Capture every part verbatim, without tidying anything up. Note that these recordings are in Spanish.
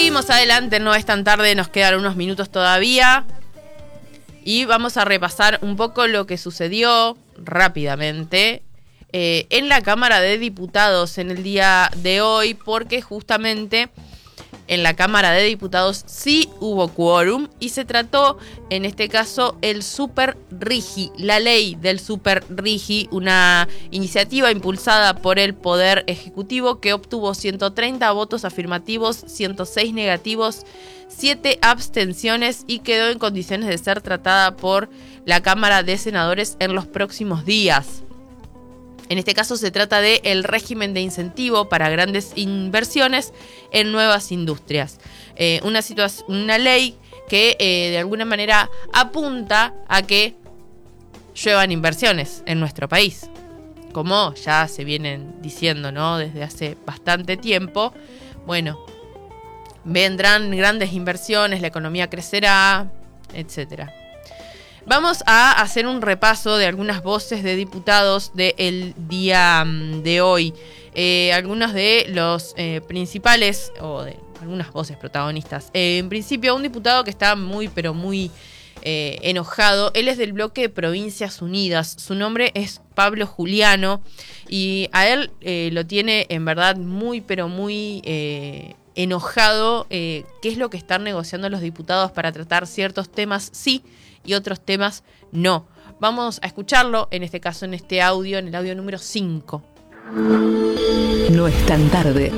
Seguimos adelante, no es tan tarde, nos quedan unos minutos todavía. Y vamos a repasar un poco lo que sucedió rápidamente eh, en la Cámara de Diputados en el día de hoy, porque justamente en la Cámara de Diputados sí hubo quórum y se trató, en este caso, el Super Rigi, la ley del Super Rigi, una iniciativa impulsada por el Poder Ejecutivo que obtuvo ciento treinta votos afirmativos, ciento seis negativos, siete abstenciones y quedó en condiciones de ser tratada por la Cámara de Senadores en los próximos días. En este caso se trata de el régimen de incentivo para grandes inversiones en nuevas industrias. Eh, una, situa- una ley que eh, de alguna manera apunta a que lluevan inversiones en nuestro país. Como ya se vienen diciendo, ¿no? Desde hace bastante tiempo. Bueno, vendrán grandes inversiones, la economía crecerá, etcétera. Vamos a hacer un repaso de algunas voces de diputados del día de hoy. Eh, algunos de los eh, principales, o de algunas voces protagonistas. Eh, en principio, un diputado que está muy, pero muy eh, enojado. Él es del bloque de Provincias Unidas. Su nombre es Pablo Juliano. Y a él eh, lo tiene, en verdad, muy, pero muy eh, enojado. Eh, ¿Qué es lo que están negociando los diputados para tratar ciertos temas? Sí. Y otros temas no. Vamos a escucharlo, en este caso, en este audio, en el audio número cinco. No es tan tarde.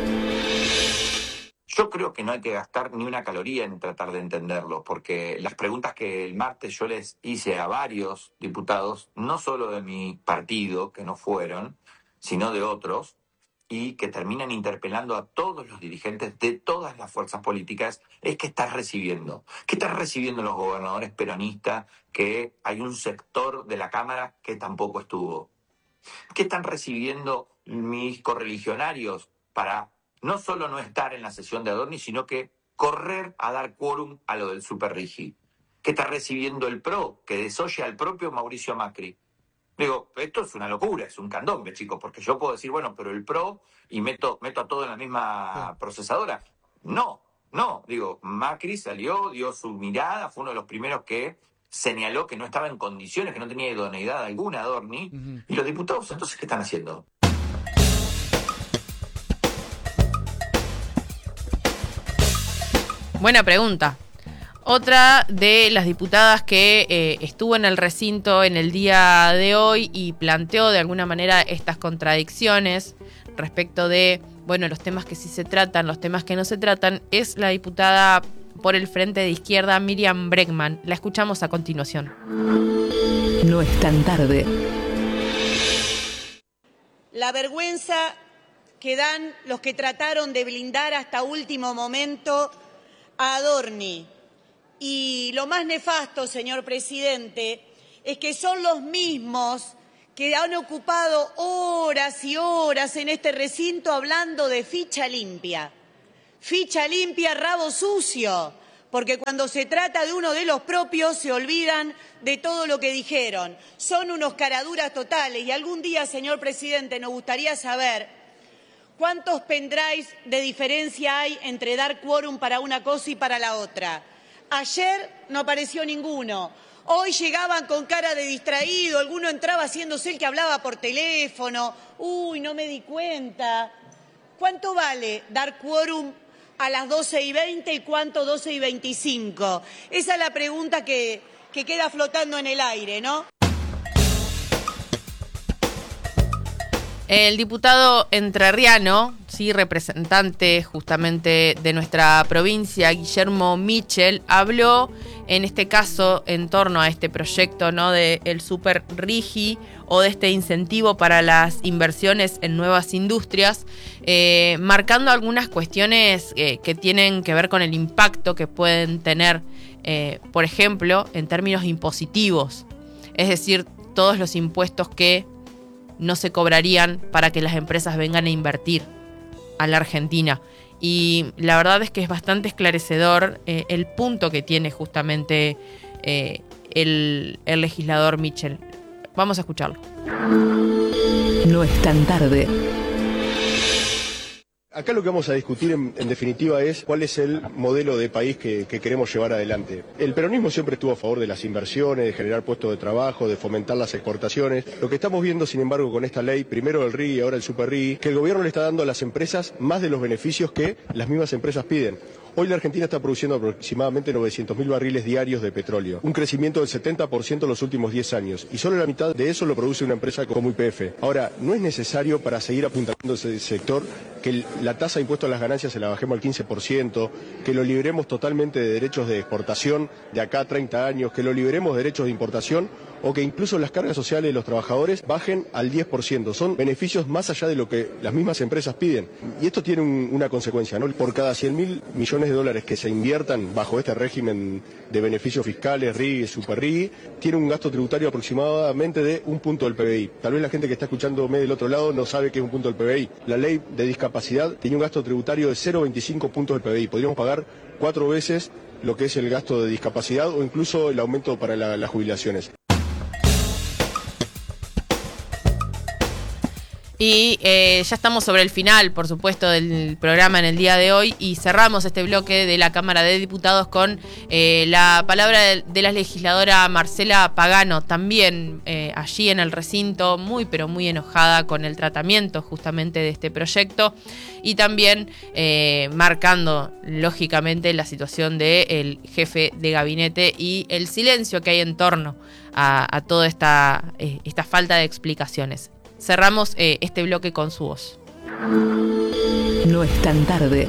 Yo creo que no hay que gastar ni una caloría en tratar de entenderlo, porque las preguntas que el martes yo les hice a varios diputados, no solo de mi partido, que no fueron, sino de otros, y que terminan interpelando a todos los dirigentes de todas las fuerzas políticas, es que estás recibiendo. ¿Qué están recibiendo los gobernadores peronistas? Que hay un sector de la Cámara que tampoco estuvo. ¿Qué están recibiendo mis correligionarios para no solo no estar en la sesión de Adorni, sino que correr a dar quórum a lo del Super Rigi? ¿Qué está recibiendo el P R O? Que desoye al propio Mauricio Macri. Digo, esto es una locura, es un candombe, chicos, porque yo puedo decir, bueno, pero el P R O y meto, meto a todo en la misma procesadora. No, no, digo, Macri salió, dio su mirada, fue uno de los primeros que señaló que no estaba en condiciones, que no tenía idoneidad alguna Adorni, uh-huh. Y los diputados, entonces, ¿qué están haciendo? Buena pregunta. Otra de las diputadas que eh, estuvo en el recinto en el día de hoy y planteó de alguna manera estas contradicciones respecto de, bueno, los temas que sí se tratan, los temas que no se tratan, es la diputada por el Frente de Izquierda, Miriam Bregman. La escuchamos a continuación. No es tan tarde. La vergüenza que dan los que trataron de blindar hasta último momento a Adorni. Y lo más nefasto, señor presidente, es que son los mismos que han ocupado horas y horas en este recinto hablando de ficha limpia. Ficha limpia, rabo sucio, porque cuando se trata de uno de los propios se olvidan de todo lo que dijeron. Son unos caraduras totales y algún día, señor presidente, nos gustaría saber cuántos pendrives de diferencia hay entre dar quórum para una cosa y para la otra. Ayer no apareció ninguno. Hoy llegaban con cara de distraído, alguno entraba haciéndose el que hablaba por teléfono. Uy, no me di cuenta. ¿Cuánto vale dar quórum a las doce y veinte y cuánto doce y veinticinco? Esa es la pregunta que, que queda flotando en el aire, ¿no? El diputado entrerriano, sí, representante justamente de nuestra provincia, Guillermo Michel, habló en este caso en torno a este proyecto, ¿no?, de el Super Rigi o de este incentivo para las inversiones en nuevas industrias, eh, marcando algunas cuestiones eh, que tienen que ver con el impacto que pueden tener, eh, por ejemplo, en términos impositivos, es decir, todos los impuestos que no se cobrarían para que las empresas vengan a invertir a la Argentina. Y la verdad es que es bastante esclarecedor eh, el punto que tiene justamente eh, el, el legislador Michel. Vamos a escucharlo. No es tan tarde. Acá lo que vamos a discutir en, en definitiva es cuál es el modelo de país que, que queremos llevar adelante. El peronismo siempre estuvo a favor de las inversiones, de generar puestos de trabajo, de fomentar las exportaciones. Lo que estamos viendo, sin embargo, con esta ley, primero el R I I y ahora el Super R I I, que el gobierno le está dando a las empresas más de los beneficios que las mismas empresas piden. Hoy la Argentina está produciendo aproximadamente novecientos mil barriles diarios de petróleo, un crecimiento del setenta por ciento en los últimos diez años, y solo la mitad de eso lo produce una empresa como Y P F. Ahora, no es necesario para seguir apuntando ese sector que la tasa de impuesto a las ganancias se la bajemos al quince por ciento, que lo liberemos totalmente de derechos de exportación de acá a treinta años, que lo liberemos de derechos de importación o que incluso las cargas sociales de los trabajadores bajen al diez por ciento. Son beneficios más allá de lo que las mismas empresas piden. Y esto tiene un, una consecuencia, ¿no? Por cada cien mil millones de dólares que se inviertan bajo este régimen de beneficios fiscales, R I I, Super R I I, tiene un gasto tributario aproximadamente de un punto del P B I. Tal vez la gente que está escuchándome del otro lado no sabe qué es un punto del P B I. La ley de discapacidad tiene un gasto tributario de cero coma veinticinco puntos del P B I. Podríamos pagar cuatro veces lo que es el gasto de discapacidad o incluso el aumento para la, las jubilaciones. Y eh, ya estamos sobre el final, por supuesto, del programa en el día de hoy y cerramos este bloque de la Cámara de Diputados con eh, la palabra de, de la legisladora Marcela Pagano, también eh, allí en el recinto, muy pero muy enojada con el tratamiento justamente de este proyecto y también eh, marcando lógicamente la situación del jefe de gabinete y el silencio que hay en torno a, a toda esta, eh, esta falta de explicaciones. Cerramos eh, este bloque con su voz. No es tan tarde.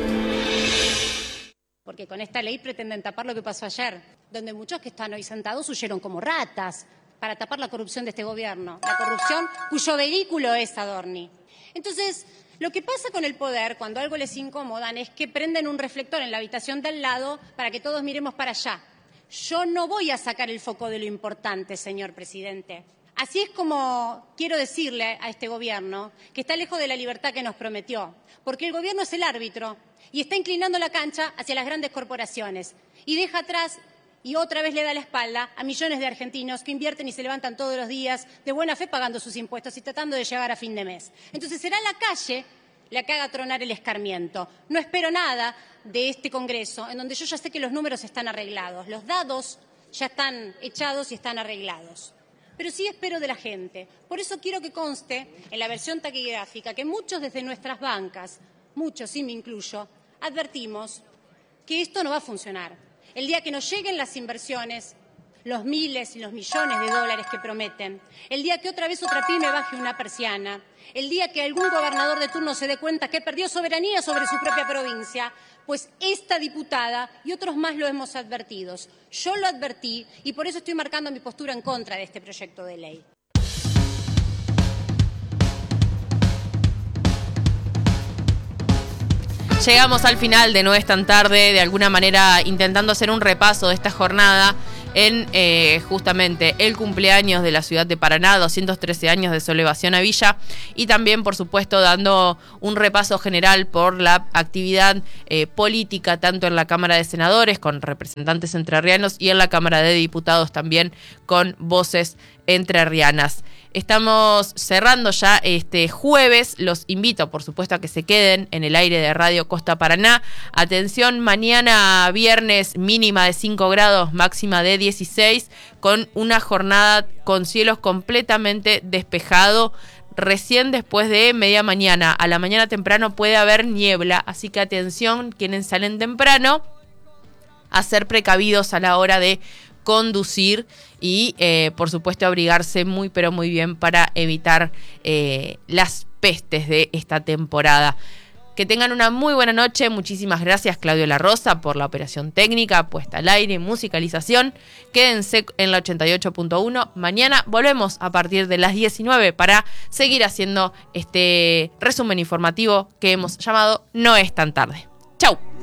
Porque con esta ley pretenden tapar lo que pasó ayer, donde muchos que están hoy sentados huyeron como ratas para tapar la corrupción de este gobierno. La corrupción cuyo vehículo es Adorni. Entonces, lo que pasa con el poder, cuando algo les incomodan, es que prenden un reflector en la habitación de al lado para que todos miremos para allá. Yo no voy a sacar el foco de lo importante, señor presidente. Así es como quiero decirle a este gobierno que está lejos de la libertad que nos prometió, porque el gobierno es el árbitro y está inclinando la cancha hacia las grandes corporaciones y deja atrás y otra vez le da la espalda a millones de argentinos que invierten y se levantan todos los días de buena fe pagando sus impuestos y tratando de llegar a fin de mes. Entonces será la calle la que haga tronar el escarmiento. No espero nada de este Congreso, en donde yo ya sé que los números están arreglados, los dados ya están echados y están arreglados. Pero sí espero de la gente. Por eso quiero que conste en la versión taquigráfica que muchos desde nuestras bancas, muchos y me incluyo, advertimos que esto no va a funcionar. El día que nos lleguen las inversiones, los miles y los millones de dólares que prometen, el día que otra vez otra pyme baje una persiana, el día que algún gobernador de turno se dé cuenta que perdió soberanía sobre su propia provincia, pues esta diputada y otros más lo hemos advertido. Yo lo advertí y por eso estoy marcando mi postura en contra de este proyecto de ley. Llegamos al final de No es tan tarde, de alguna manera intentando hacer un repaso de esta jornada en eh, justamente el cumpleaños de la ciudad de Paraná, doscientos trece años de su elevación a villa, y también, por supuesto, dando un repaso general por la actividad eh, política, tanto en la Cámara de Senadores, con representantes entrerrianos, y en la Cámara de Diputados también, con voces entrerrianas. Estamos cerrando ya este jueves. Los invito, por supuesto, a que se queden en el aire de Radio Costa Paraná. Atención, mañana viernes mínima de cinco grados, máxima de dieciséis, con una jornada con cielos completamente despejado. Recién después de media mañana, a la mañana temprano puede haber niebla, así que atención, quienes salen temprano, a ser precavidos a la hora de conducir y eh, por supuesto abrigarse muy pero muy bien para evitar eh, las pestes de esta temporada. Que tengan una muy buena noche. Muchísimas gracias, Claudio La Rosa, por la operación técnica, puesta al aire, musicalización. Quédense en la ochenta y ocho punto uno. Mañana volvemos a partir de las diecinueve para seguir haciendo este resumen informativo que hemos llamado No es tan tarde. Chau.